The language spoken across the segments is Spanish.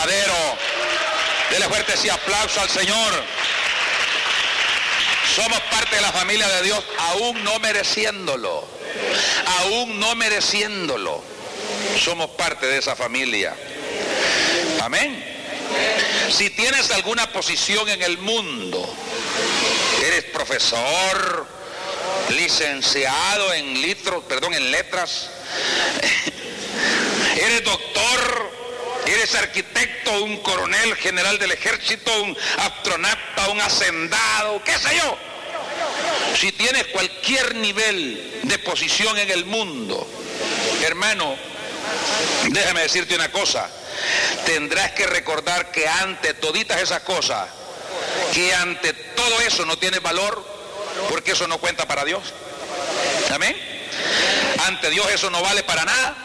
verdadero. Dele fuerte ese aplauso al Señor. Somos parte de la familia de Dios, aún no mereciéndolo. Aún no mereciéndolo. Somos parte de esa familia. Amén. Si tienes alguna posición en el mundo, eres profesor, licenciado en letras, eres doctor, eres arquitecto, un coronel general del ejército, un astronauta, un hacendado, qué sé yo. Si tienes cualquier nivel de posición en el mundo, hermano, déjame decirte una cosa, tendrás que recordar que ante toditas esas cosas, que ante todo eso no tienes valor, porque eso no cuenta para Dios. Amén. Ante Dios eso no vale para nada.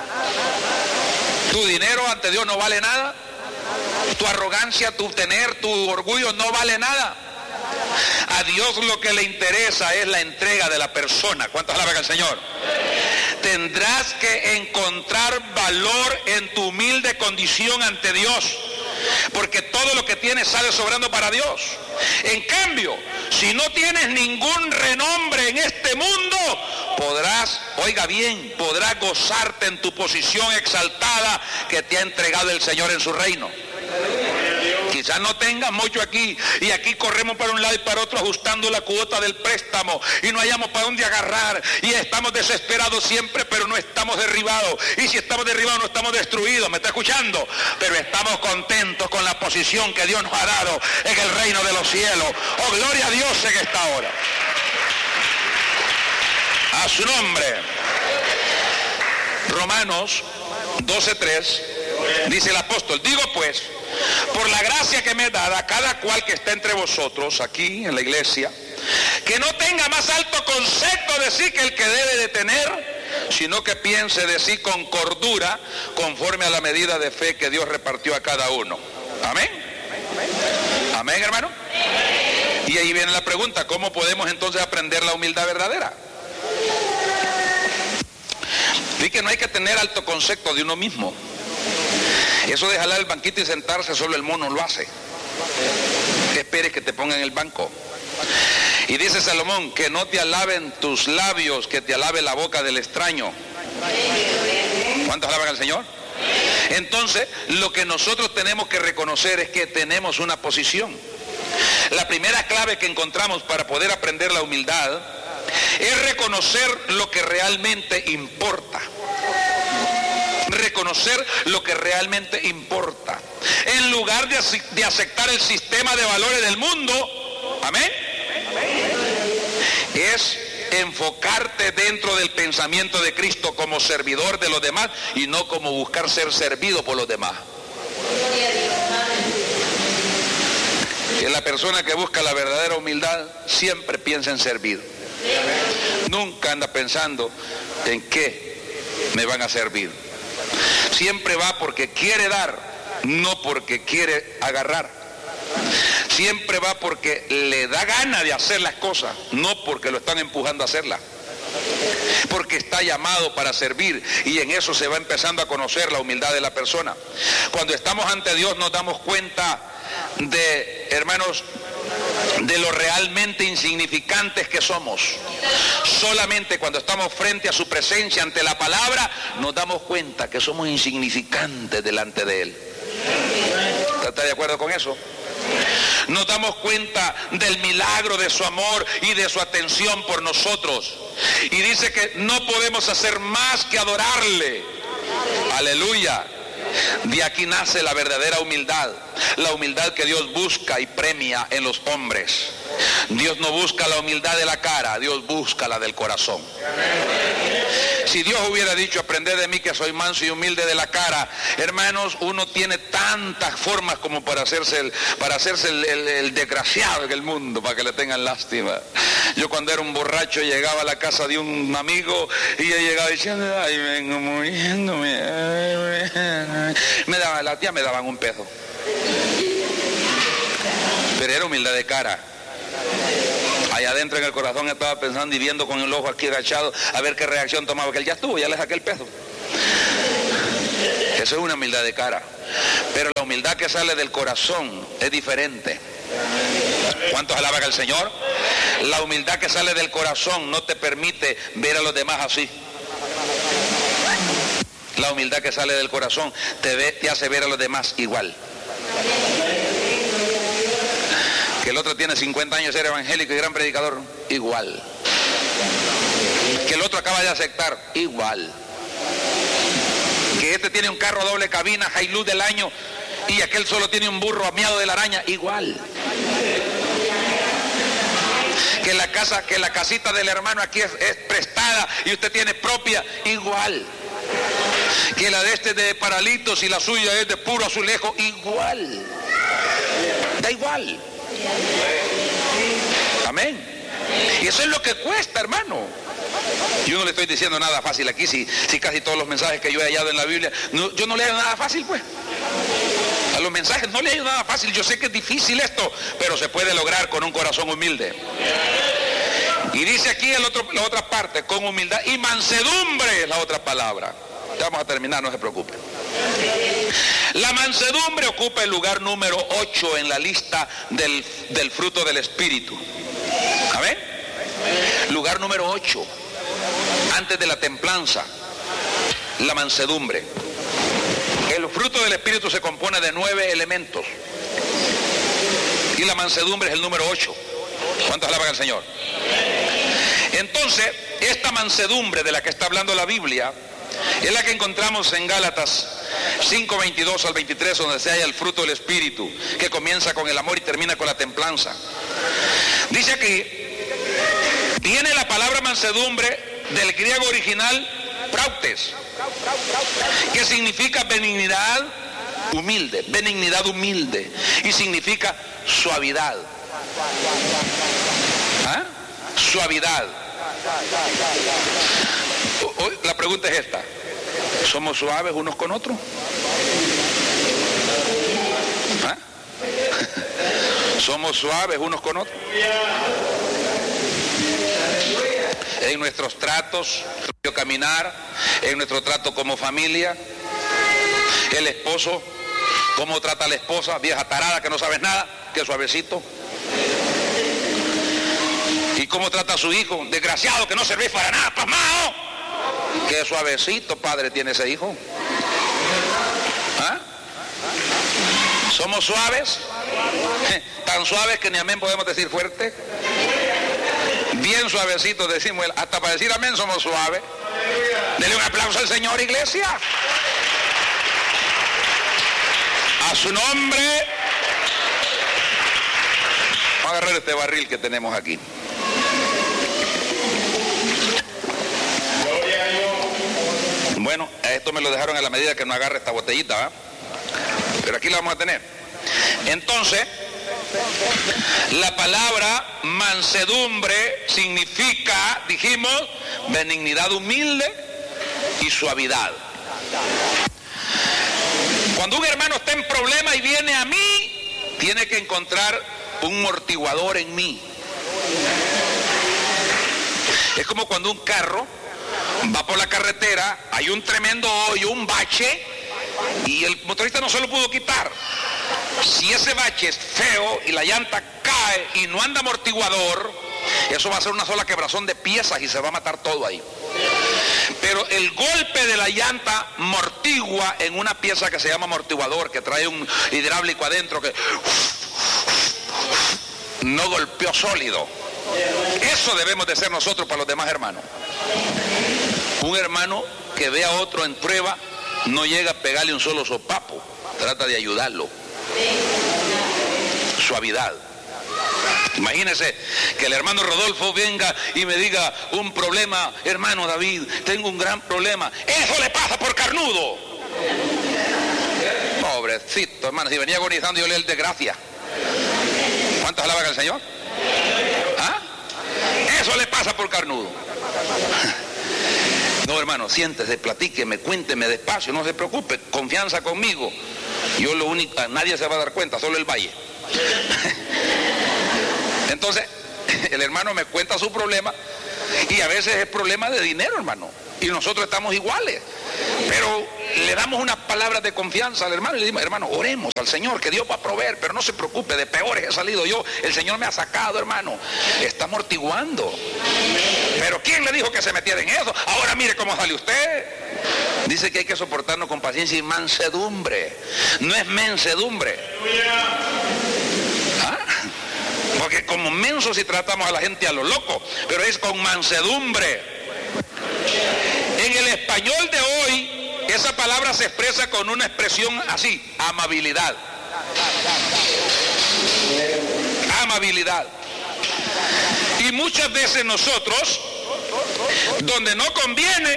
Tu dinero ante Dios no vale nada. Tu arrogancia, tu tener, tu orgullo no vale nada. A Dios lo que le interesa es la entrega de la persona. ¿Cuántas alaban al Señor? Tendrás que encontrar valor en tu humilde condición ante Dios, porque todo lo que tienes sale sobrando para Dios. En cambio, si no tienes ningún renombre en este mundo, podrás, oiga bien, podrás gozarte en tu posición exaltada que te ha entregado el Señor en su reino. Quizás no tengas mucho aquí, y aquí corremos para un lado y para otro ajustando la cuota del préstamo y no hayamos para dónde agarrar, y estamos desesperados siempre, pero no estamos derribados, y si estamos derribados no estamos destruidos. ¿Me está escuchando? Pero estamos contentos con la posición que Dios nos ha dado en el reino de los cielos. Oh, gloria a Dios en esta hora. A su nombre. Romanos 12:3 dice el apóstol: digo pues, por la gracia que me es dada a cada cual que está entre vosotros aquí en la iglesia, que no tenga más alto concepto de sí que el que debe de tener, sino que piense de sí con cordura, conforme a la medida de fe que Dios repartió a cada uno. Amén. Amén, hermano. Y ahí viene la pregunta: ¿cómo podemos entonces aprender la humildad verdadera? Y que no hay que tener alto concepto de uno mismo. Eso de jalar el banquito y sentarse, solo el mono lo hace. Esperes que te pongan en el banco. Y dice Salomón: que no te alaben tus labios, que te alabe la boca del extraño. ¿Cuántos alaban al Señor? Entonces, lo que nosotros tenemos que reconocer es que tenemos una posición. La primera clave que encontramos para poder aprender la humildad es reconocer lo que realmente importa. Reconocer lo que realmente importa, en lugar de aceptar el sistema de valores del mundo. Amén. Es enfocarte dentro del pensamiento de Cristo como servidor de los demás y no como buscar ser servido por los demás. Que la persona que busca la verdadera humildad siempre piensa en servir. Nunca anda pensando en qué me van a servir. Siempre va porque quiere dar, no porque quiere agarrar. Siempre va porque le da gana de hacer las cosas, no porque lo están empujando a hacerlas. Porque está llamado para servir, y en eso se va empezando a conocer la humildad de la persona. Cuando estamos ante Dios nos damos cuenta de, hermanos, de lo realmente insignificantes que somos. Solamente cuando estamos frente a su presencia, ante la palabra, nos damos cuenta que somos insignificantes delante de Él. ¿Está de acuerdo con eso? Nos damos cuenta del milagro de su amor y de su atención por nosotros. Y dice que no podemos hacer más que adorarle. Aleluya. De aquí nace la verdadera humildad, la humildad que Dios busca y premia en los hombres. Dios no busca la humildad de la cara, Dios busca la del corazón. Si Dios hubiera dicho: aprended de mí que soy manso y humilde de la cara, hermanos, uno tiene tantas formas como para hacerse el desgraciado en el mundo, para que le tengan lástima. Yo cuando era un borracho llegaba a la casa de un amigo y yo llegaba diciendo: ay, vengo muriéndome. La tía me daban un peso. Pero era humildad de cara. Allá adentro en el corazón estaba pensando y viendo con el ojo aquí agachado a ver qué reacción tomaba, que él ya estuvo, ya le saqué el peso. Eso es una humildad de cara. Pero la humildad que sale del corazón es diferente. ¿Cuántos alaban al Señor? La humildad que sale del corazón no te permite ver a los demás así. La humildad que sale del corazón te hace ver a los demás igual. Que el otro tiene 50 años de ser evangélico y gran predicador, igual. Que el otro acaba de aceptar, igual. Que este tiene un carro doble cabina, Hilux del año, y aquel solo tiene un burro amiado de la araña, igual. Que la casita del hermano aquí es prestada y usted tiene propia, igual. Que la de este es de paralitos y la suya es de puro azulejo, igual. Da igual. Amén. Y eso es lo que cuesta, hermano. Yo no le estoy diciendo nada fácil aquí, si casi todos los mensajes que yo he hallado en la Biblia, yo no le hallo nada fácil, pues. A los mensajes no le hallo nada fácil. Yo sé que es difícil esto, pero se puede lograr con un corazón humilde. Y dice aquí la otra parte, con humildad y mansedumbre es la otra palabra. Ya vamos a terminar, no se preocupen. La mansedumbre ocupa el lugar número 8 en la lista del fruto del Espíritu. ¿Amén? Lugar número 8, antes de la templanza, la mansedumbre. El fruto del Espíritu se compone de 9 elementos y la mansedumbre es el número 8. ¿Cuántos alaban al Señor? Entonces, esta mansedumbre de la que está hablando la Biblia es la que encontramos en Gálatas 5:22 al 23, donde se halla el fruto del Espíritu, que comienza con el amor y termina con la templanza. Dice aquí, viene la palabra mansedumbre del griego original prautes, que significa benignidad humilde, y significa suavidad. ¿Ah? Suavidad. Hoy la pregunta es esta: ¿somos suaves unos con otros? ¿Ah? ¿Somos suaves unos con otros? En nuestros tratos, nuestro caminar, en nuestro trato como familia, el esposo, cómo trata a la esposa, vieja tarada que no sabes nada, que suavecito. Y cómo trata a su hijo, desgraciado que no servís para nada, pasmado. Qué suavecito padre tiene ese hijo. ¿Ah? ¿Somos suaves? Tan suaves que ni amén podemos decir fuerte. Bien suavecitos decimos, hasta para decir amén somos suaves. Denle un aplauso al Señor, iglesia. A su nombre. Vamos a agarrar este barril que tenemos aquí. Bueno, esto me lo dejaron a la medida que no agarre esta botellita, ¿verdad? Pero aquí la vamos a tener. Entonces, la palabra mansedumbre significa, dijimos, benignidad humilde y suavidad. Cuando un hermano está en problema y viene a mí, tiene que encontrar un amortiguador en mí. Es como cuando un carro va por la carretera, hay un tremendo hoyo, un bache, y el motorista no se lo pudo quitar. Si ese bache es feo y la llanta cae y no anda amortiguador, eso va a ser una sola quebrazón de piezas y se va a matar todo ahí. Pero el golpe de la llanta amortigua en una pieza que se llama amortiguador, que trae un hidráulico adentro que no golpeó sólido. Eso debemos de ser nosotros para los demás hermanos. Un hermano que ve a otro en prueba no llega a pegarle un solo sopapo, trata de ayudarlo. Suavidad. Imagínese que el hermano Rodolfo venga y me diga un problema: hermano David, tengo un gran problema. Eso le pasa por carnudo. Pobrecito, hermano, si venía agonizando yo le doy desgracia. ¿Cuántos alaban al Señor? ¿Ah? Eso le pasa por carnudo. No, hermano, siéntese, platíqueme, cuénteme despacio, no se preocupe, confianza conmigo. Yo lo único, nadie se va a dar cuenta, solo el valle. Entonces, el hermano me cuenta su problema y a veces es problema de dinero, hermano. Y nosotros estamos iguales. Pero le damos unas palabras de confianza al hermano y le decimos, hermano, oremos al Señor, que Dios va a proveer, pero no se preocupe, de peores he salido yo, el Señor me ha sacado, hermano. Está amortiguando. Pero ¿quién le dijo que se metiera en eso? Ahora mire cómo sale usted. Dice que hay que soportarnos con paciencia y mansedumbre. No es mensedumbre. ¿Ah? Porque como mensos si tratamos a la gente a lo loco, pero es con mansedumbre. En el español de hoy, esa palabra se expresa con una expresión así, amabilidad. Amabilidad. Y muchas veces nosotros, donde no conviene,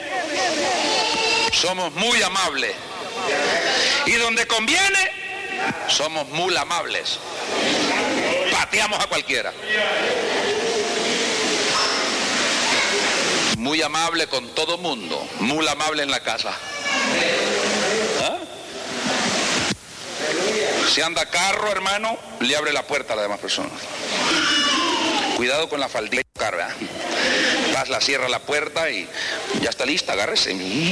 somos muy amables. Y donde conviene, somos muy amables. Pateamos a cualquiera. Muy amable con todo mundo, muy amable en la casa. ¿Ah? Si anda carro, hermano, le abre la puerta a las demás personas. Cuidado con la faldita del carro, ¿eh? La cierra la puerta y ya está lista, agárrese.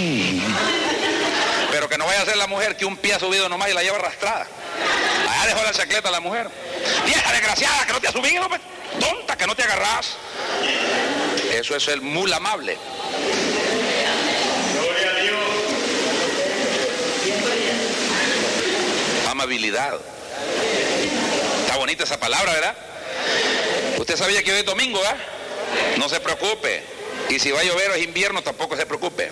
Pero que no vaya a ser la mujer que un pie ha subido nomás y la lleva arrastrada. Allá dejó la chancleta la mujer. Vieja desgraciada, que no te has subido, pues. Tonta, que no te agarrás. Eso es el muy amable. Gloria a Dios. Amabilidad. Está bonita esa palabra, ¿verdad? Usted sabía que hoy es domingo, ¿verdad? No se preocupe. Y si va a llover o es invierno, tampoco se preocupe.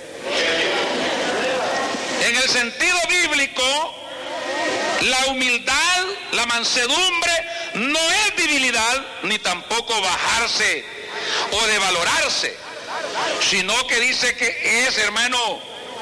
En el sentido bíblico, la humildad, la mansedumbre, no es debilidad, ni tampoco bajarse o de valorarse, sino que dice que es, hermano,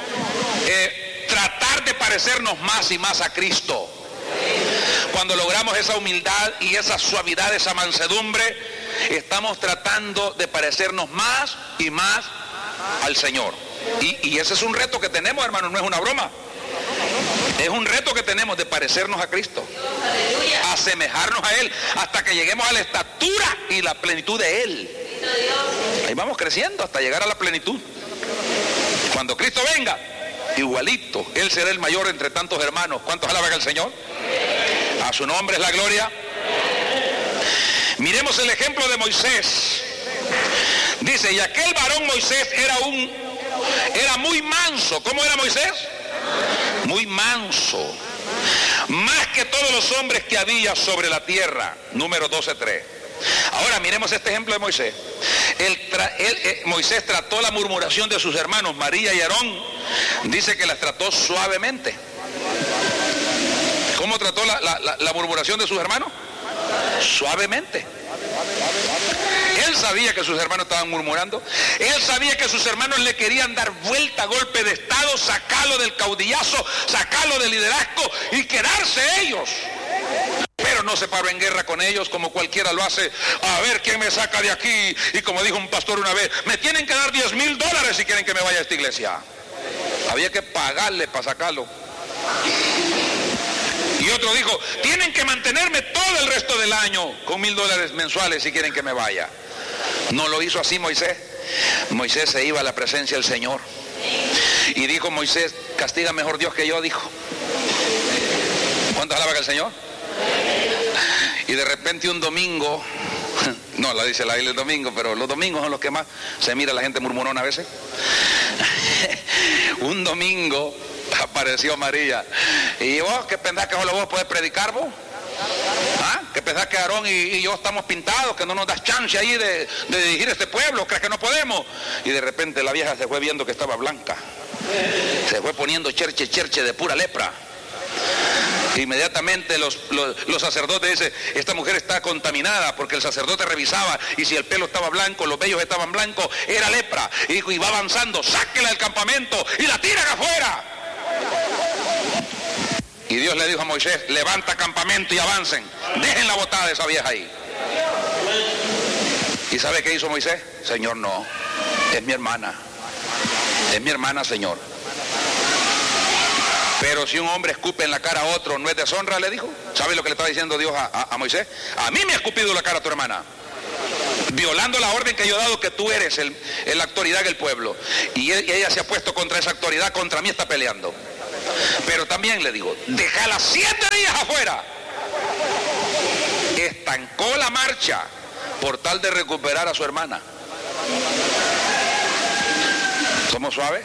tratar de parecernos más y más a Cristo. Cuando logramos esa humildad y esa suavidad, esa mansedumbre, estamos tratando de parecernos más y más al Señor. Y ese es un reto que tenemos, hermano, no es una broma. Es un reto que tenemos de parecernos a Cristo, asemejarnos a Él, hasta que lleguemos a la estatura y la plenitud de Él. Ahí vamos creciendo hasta llegar a la plenitud. Cuando Cristo venga, igualito, Él será el mayor entre tantos hermanos. ¿Cuántos alaban al Señor? A su nombre es la gloria. Miremos el ejemplo de Moisés. Dice, y aquel varón Moisés era muy manso. ¿Cómo era Moisés? Muy manso, más que todos los hombres que había sobre la tierra. Número 12:3. Ahora miremos este ejemplo de Moisés. Moisés trató la murmuración de sus hermanos María y Aarón. Dice que las trató suavemente. ¿Cómo trató la murmuración de sus hermanos? Suavemente. Él sabía que sus hermanos estaban murmurando. Él sabía que sus hermanos le querían dar vuelta, golpe de estado, sacarlo del caudillazo, sacarlo del liderazgo y quedarse ellos. Pero no se paró en guerra con ellos como cualquiera lo hace. A ver quién me saca de aquí. Y como dijo un pastor una vez, me tienen que dar $10,000 si quieren que me vaya a esta iglesia. Había que pagarle para sacarlo. Y otro dijo, tienen que mantenerme todo el resto del año con $1,000 mensuales si quieren que me vaya. No lo hizo así Moisés. Moisés se iba a la presencia del Señor. Y dijo Moisés, castiga mejor Dios que yo, dijo. ¿Cuántos alaban al Señor? Y de repente un domingo, no la dice la Biblia el domingo, pero los domingos son los que más se mira la gente murmurona a veces. Un domingo apareció María. ¿Y vos qué pensás que solo vos podés predicar vos? ¿Ah? ¿Qué pensás que Aarón y yo estamos pintados, que no nos das chance ahí de dirigir este pueblo? ¿Crees que no podemos? Y de repente la vieja se fue viendo que estaba blanca. Se fue poniendo cherche de pura lepra. Inmediatamente los sacerdotes dicen, esta mujer está contaminada, porque el sacerdote revisaba y si el pelo estaba blanco, los vellos estaban blancos, era lepra. Y va avanzando, sáquela del campamento y la tiran afuera. Y Dios le dijo a Moisés, levanta campamento y avancen, dejen la botada de esa vieja ahí. ¿Y sabe qué hizo Moisés? Señor, no, es mi hermana, Señor. Pero si un hombre escupe en la cara a otro, ¿no es deshonra? Le dijo. ¿Sabe lo que le estaba diciendo Dios a Moisés? A mí me ha escupido la cara a tu hermana. violando la orden que yo he dado, que tú eres la autoridad del pueblo. Y ella se ha puesto contra esa autoridad, contra mí está peleando. Pero también le digo, déjala 7 días afuera. Estancó la marcha por tal de recuperar a su hermana. ¿Somos suaves?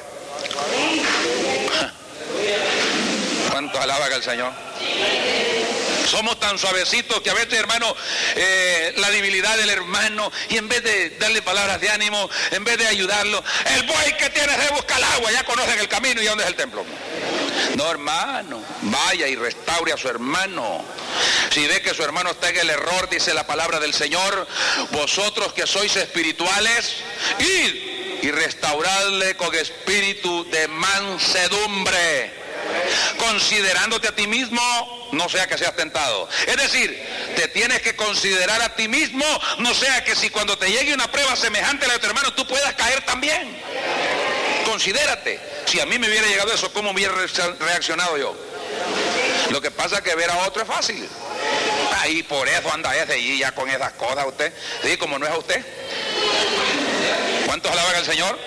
¿Cuántos alaban al Señor? Somos tan suavecitos que a veces, hermano, la debilidad del hermano, y en vez de darle palabras de ánimo, en vez de ayudarlo, el buey que tienes de buscar el agua, ya conocen el camino y dónde es el templo. No, hermano, vaya y restaure a su hermano. Si ve que su hermano está en el error, dice la palabra del Señor, vosotros que sois espirituales, id y restauradle con espíritu de mansedumbre, considerándote a ti mismo, no sea que seas tentado. Es decir, te tienes que considerar a ti mismo, no sea que si cuando te llegue una prueba semejante a la de tu hermano, tú puedas caer también. Considérate. Si a mí me hubiera llegado eso, ¿cómo hubiera reaccionado yo? Lo que pasa es que ver a otro es fácil. Ahí por eso anda ese y ya con esas cosas usted. Sí, como no es a usted. ¿Cuántos alaban al Señor?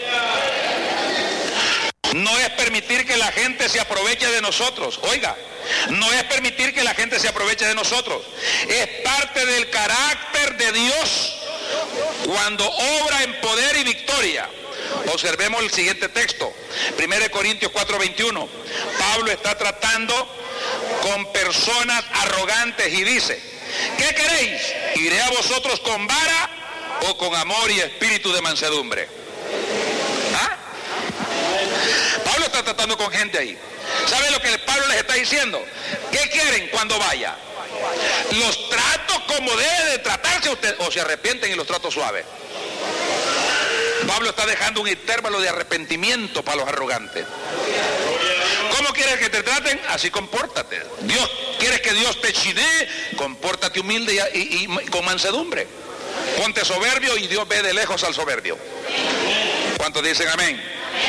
No es permitir que la gente se aproveche de nosotros. Oiga, no es permitir que la gente se aproveche de nosotros. Es parte del carácter de Dios cuando obra en poder y victoria. Observemos el siguiente texto, 1 Corintios 4:21. Pablo está tratando con personas arrogantes y dice, ¿qué queréis? ¿Iré a vosotros con vara o con amor y espíritu de mansedumbre? ¿Ah? Pablo está tratando con gente ahí. ¿Sabe lo que Pablo les está diciendo? ¿Qué quieren cuando vaya? Los trato como debe de tratarse usted, o se arrepienten y los trato suaves. Pablo está dejando un intervalo de arrepentimiento para los arrogantes. ¿Cómo quieres que te traten? Así compórtate. ¿Quieres que Dios te chinee? Compórtate humilde y con mansedumbre. Ponte soberbio y Dios ve de lejos al soberbio. ¿Cuántos dicen amén?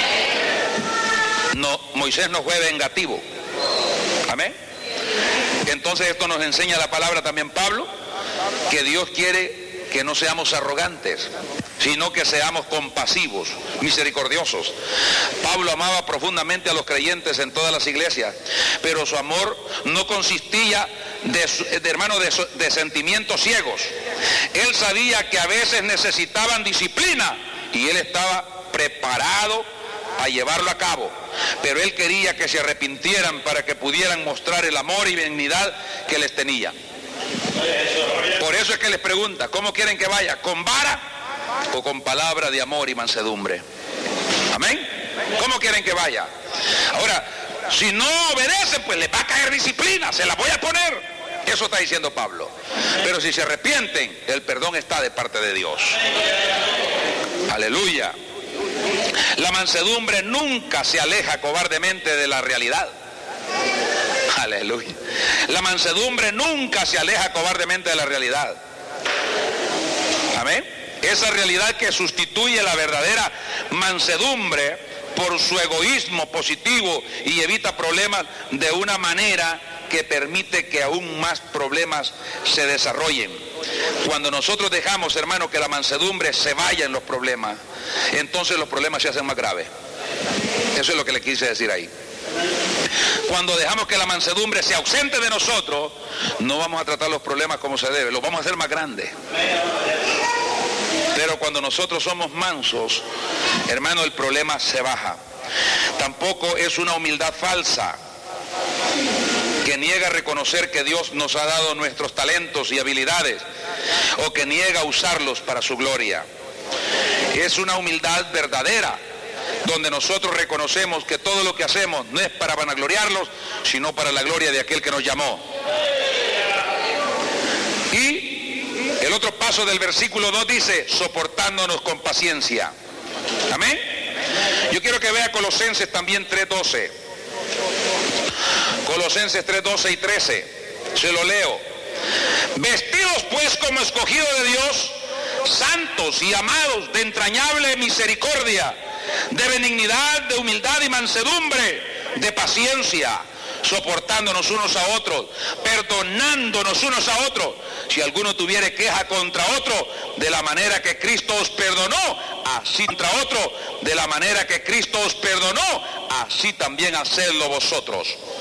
No, Moisés no fue vengativo. Amén. Entonces esto nos enseña la palabra también Pablo, que Dios quiere que no seamos arrogantes, sino que seamos compasivos, misericordiosos. Pablo amaba profundamente a los creyentes en todas las iglesias, pero su amor no consistía de sentimientos ciegos. Él sabía que a veces necesitaban disciplina y él estaba preparado a llevarlo a cabo, pero él quería que se arrepintieran para que pudieran mostrar el amor y benignidad que les tenía. Por eso es que les pregunta, ¿cómo quieren que vaya? ¿Con vara o con palabra de amor y mansedumbre? Amén. ¿Cómo quieren que vaya? Ahora, si no obedecen, pues les va a caer disciplina, se la voy a poner. Eso está diciendo Pablo. Pero si se arrepienten, el perdón está de parte de Dios. Aleluya. La mansedumbre nunca se aleja cobardemente de la realidad. Aleluya. La mansedumbre nunca se aleja cobardemente de la realidad. Amén. Esa realidad que sustituye la verdadera mansedumbre por su egoísmo positivo y evita problemas de una manera que permite que aún más problemas se desarrollen. Cuando nosotros dejamos, hermano, que la mansedumbre se vaya en los problemas, entonces los problemas se hacen más graves. Eso es lo que le quise decir ahí. Cuando dejamos que la mansedumbre se ausente de nosotros, no vamos a tratar los problemas como se debe, los vamos a hacer más grandes. Pero cuando nosotros somos mansos, hermano, el problema se baja. Tampoco es una humildad falsa que niega a reconocer que Dios nos ha dado nuestros talentos y habilidades, o que niega a usarlos para su gloria. Es una humildad verdadera, donde nosotros reconocemos que todo lo que hacemos no es para vanagloriarlos, sino para la gloria de aquel que nos llamó. Y el otro paso del versículo 2 dice, soportándonos con paciencia. Amén. Yo quiero que vea Colosenses también 3:12. Colosenses 3:12 y 13. Se lo leo. Vestidos pues como escogidos de Dios, santos y amados, de entrañable misericordia, de benignidad, de humildad y mansedumbre, de paciencia, soportándonos unos a otros, perdonándonos unos a otros. Si alguno tuviere queja contra otro, de la manera que Cristo os perdonó, así contra otro, de la manera que Cristo os perdonó, así también hacedlo vosotros.